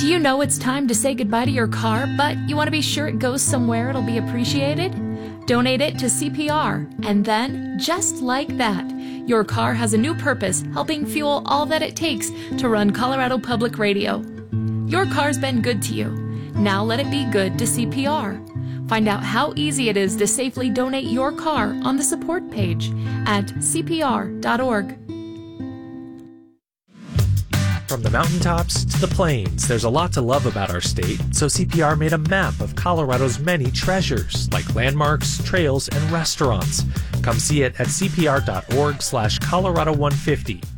Do you know it's time to say goodbye to your car, but you want to be sure it goes somewhere it'll be appreciated? Donate it to CPR, and then, just like that, your car has a new purpose, helping fuel all that it takes to run Colorado Public Radio. Your car's been good to you. Now let it be good to CPR. Find out how easy it is to safely donate your car on the support page at cpr.org. From the mountaintops to the plains, there's a lot to love about our state, so CPR made a map of Colorado's many treasures, like landmarks, trails, and restaurants. Come see it at cpr.org/Colorado150.